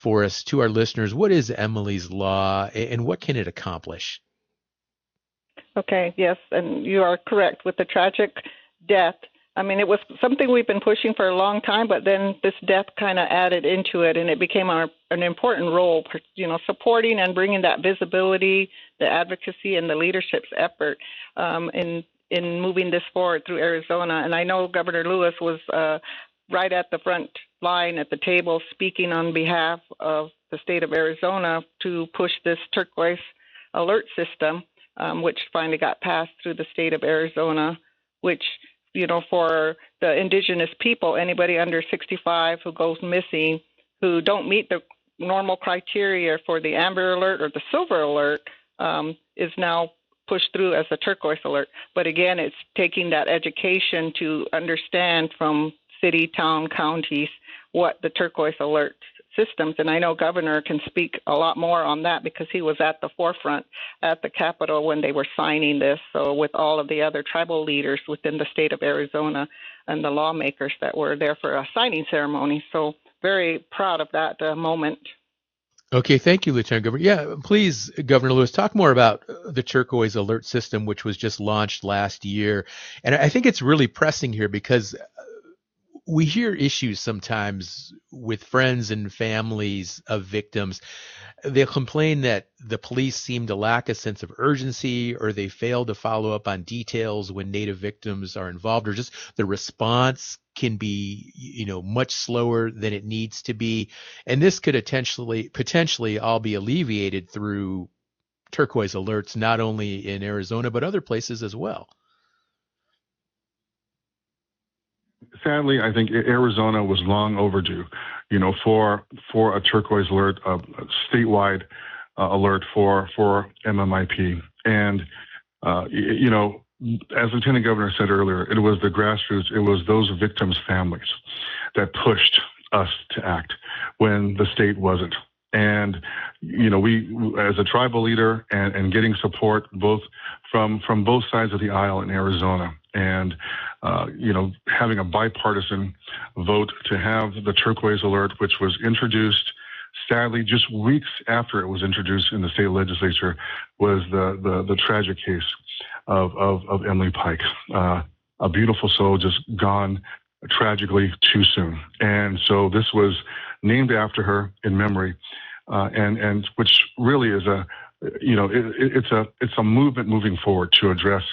for us to our listeners. What is Emily's Law, and what can it accomplish? Okay, yes, and you are correct with the tragic death. I mean, it was something we've been pushing for a long time, but then this death kind of added into it, and it became an important role, supporting and bringing that visibility, the advocacy, and the leadership's effort in moving this forward through Arizona. And I know Governor Lewis was right at the front line at the table speaking on behalf of the state of Arizona to push this turquoise alert system, which finally got passed through the state of Arizona, which for the indigenous people, anybody under 65 who goes missing, who don't meet the normal criteria for the Amber Alert or the Silver Alert, is now pushed through as a turquoise alert. But again, it's taking that education to understand from city, town, counties what the turquoise alert systems. And I know Governor can speak a lot more on that because he was at the forefront at the Capitol when they were signing this. So with all of the other tribal leaders within the state of Arizona and the lawmakers that were there for a signing ceremony. So very proud of that moment. Okay, thank you, Lieutenant Governor. Yeah, please, Governor Lewis, talk more about the turquoise alert system, which was just launched last year. And I think it's really pressing here because we hear issues sometimes with friends and families of victims. They'll complain that the police seem to lack a sense of urgency, or they fail to follow up on details when Native victims are involved, or just the response can be, much slower than it needs to be. And this could potentially all be alleviated through turquoise alerts, not only in Arizona, but other places as well. Sadly, I think Arizona was long overdue, for a turquoise alert, a statewide alert for MMIP. And, as Lieutenant Governor said earlier, it was the grassroots, it was those victims' families that pushed us to act when the state wasn't. And, we, as a tribal leader and getting support both from both sides of the aisle in Arizona, and, having a bipartisan vote to have the turquoise alert, which was introduced, sadly, just weeks after it was introduced in the state legislature, was the tragic case of Emily Pike, a beautiful soul just gone tragically too soon. And so this was named after her in memory, and which really is it's a movement moving forward to address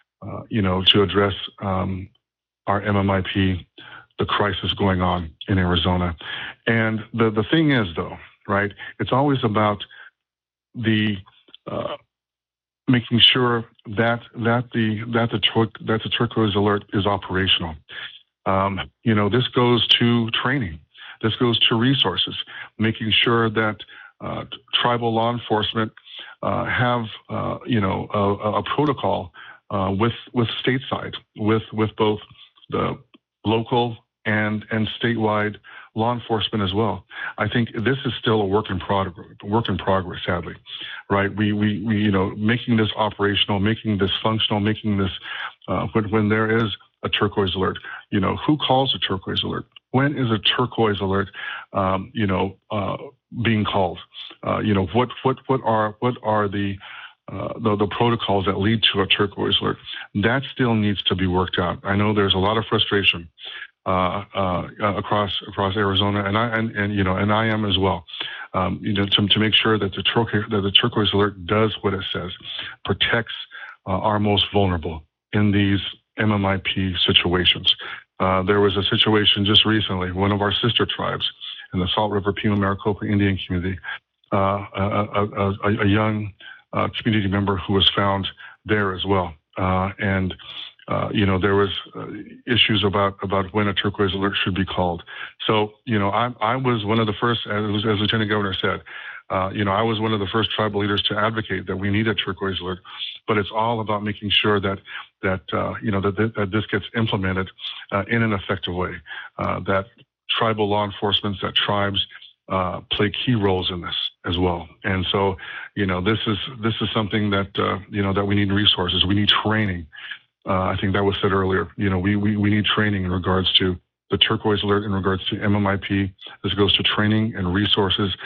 our MMIP, the crisis going on in Arizona. And the thing is, though, right, it's always about the making sure that the turquoise alert is operational. This goes to training. This goes to resources, making sure that tribal law enforcement have a protocol with stateside, with both the local and statewide law enforcement as well. I think this is still a work in progress, sadly, right? We making this operational, making this functional, making this when there is a turquoise alert, who calls a turquoise alert? When is a turquoise alert, being called? What are the protocols that lead to a turquoise alert? That still needs to be worked out. I know there's a lot of frustration across Arizona, and I am as well. To make sure that the turquoise alert does what it says, protects our most vulnerable in these MMIP situations. There was a situation just recently, one of our sister tribes in the Salt River Pima Maricopa Indian community, a young community member who was found there as well. There was issues about when a turquoise alert should be called. So, I was one of the first, as Lieutenant Governor said, I was one of the first tribal leaders to advocate that we need a turquoise alert, but it's all about making sure that this gets implemented in an effective way, that tribal law enforcement, that tribes play key roles in this as well. And so, this is something that, that we need resources. We need training. I think that was said earlier. We need training in regards to the turquoise alert in regards to MMIP. This goes to training and resources